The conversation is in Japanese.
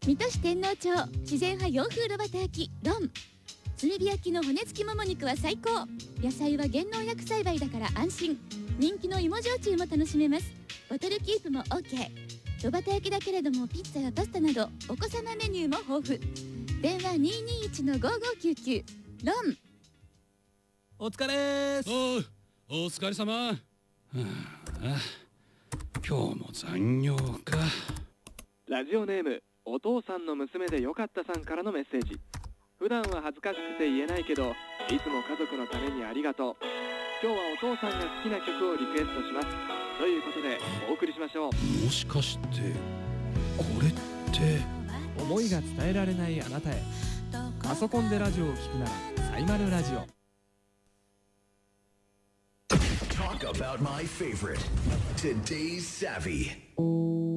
水戸市天王町自然派洋風炉端焼きロン。炭火焼きの骨付きもも肉は最高。野菜は減農薬栽培だから安心。人気の芋焼酎も楽しめます。ボトルキープも OK。 炉端焼きだけれどもピッツァやパスタなどお子様メニューも豊富。電話 221-5599 ロン。 お疲れーす。 お疲れ様。今日も残業か。 ラジオネームお父さんの娘でよかったさんからのメッセージ。普段は恥ずかしくて言えないけどいつも家族のためにありがとう。今日はお父さんが好きな曲をリクエストしますということでお送りしましょう。 もしかしてこれって思いが伝えられないあなたへ。パソコンでラジオを聞くならサイマルラジオ。 Talk about my favorite. Today's Savvy.